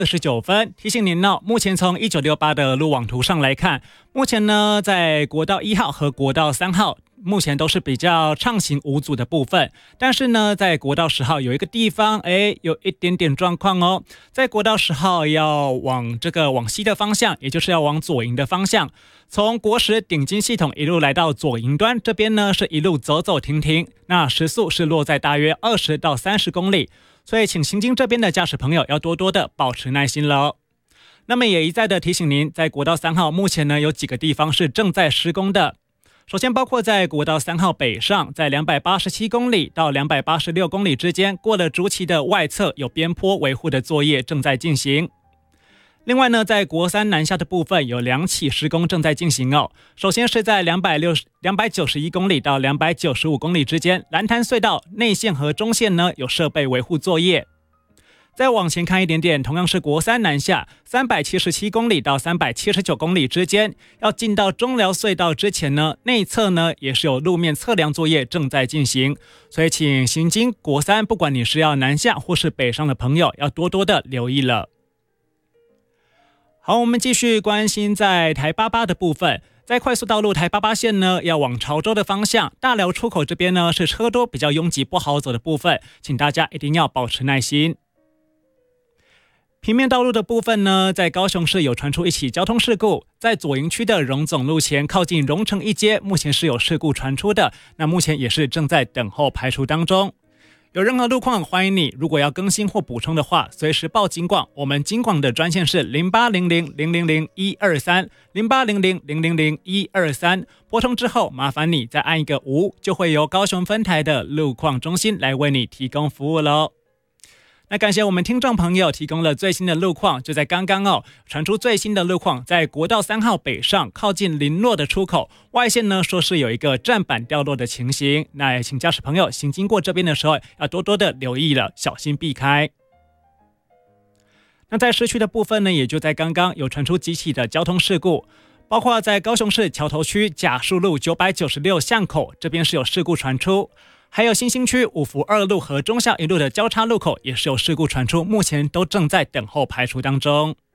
49分，提醒您目前从1968的路网图上来看，目前呢在国道1号和国道3号目前都是比较畅行无阻的部分，但是呢在国道10号有一个地方有一点点状况哦。在国道10号要往西的方向，也就是要往左营的方向，从国10顶金系统一路来到左营端这边呢，是一路走走停停，那时速是落在大约20到30公里，所以请行经这边的驾驶朋友要多多的保持耐心了哦。那么也一再的提醒您，在国道3号目前呢有几个地方是正在施工的。首先包括在国道3号北上，在287公里到286公里之间，过了竹崎的外侧有边坡维护的作业正在进行。另外呢，在国3南下的部分有2起施工正在进行哦。首先是在291公里到295公里之间，蓝潭隧道内线和中线呢有设备维护作业。再往前看一点点，同样是国3南下377公里到379公里之间，要进到中寮隧道之前呢，内侧呢也是有路面测量作业正在进行，所以请行经国3，不管你是要南下或是北上的朋友，要多多的留意了。好，我们继续关心在台88的部分。在快速道路台88线呢，要往潮州的方向，大寮出口这边呢是车多比较拥挤不好走的部分，请大家一定要保持耐心。平面道路的部分呢，在高雄市有传出一起交通事故，在左营区的荣总路前靠近荣城一街，目前是有事故传出的，那目前也是正在等候排除当中。有任何路况，欢迎你，如果要更新或补充的话，随时报警广，我们警广的专线是0800000123 0800000123，拨通之后麻烦你再按一个5，就会由高雄分台的路况中心来为你提供服务咯。那感谢我们听众朋友提供了最新的路况，就在刚刚传出最新的路况，在国道3号北上靠近林落的出口外线呢，说是有一个站板掉落的情形，那也请驾驶朋友行经过这边的时候要多多的留意了，小心避开。那在市区的部分呢，也就在刚刚有传出几起的交通事故，包括在高雄市桥头区甲树路996巷口这边是有事故传出，还有新兴区五福2路和忠孝1路的交叉路口也是有事故传出，目前都正在等候排除当中。